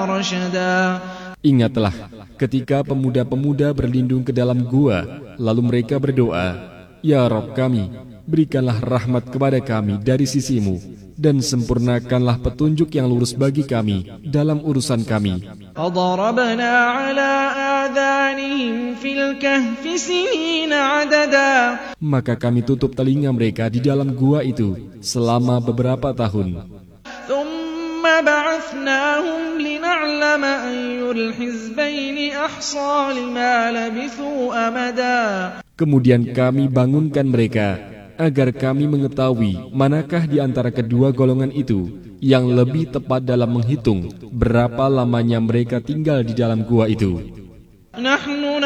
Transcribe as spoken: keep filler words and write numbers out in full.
رشدا. Ingatlah ketika pemuda-pemuda berlindung ke dalam gua, lalu mereka berdoa, Ya Rabb kami, berikanlah rahmat kepada kami dari sisimu, dan sempurnakanlah petunjuk yang lurus bagi kami dalam urusan kami. فضربنا على آذانهم في الكهف سنين عددا. Maka kami tutup telinga mereka di dalam gua itu selama beberapa tahun. ثم بعثناهم لنعلم أي الحزبين أحصى لما لبثوا أمدا. Kemudian kami bangunkan mereka agar kami mengetahui manakah di antara kedua golongan itu yang lebih tepat dalam menghitung berapa lamanya mereka tinggal di dalam gua itu.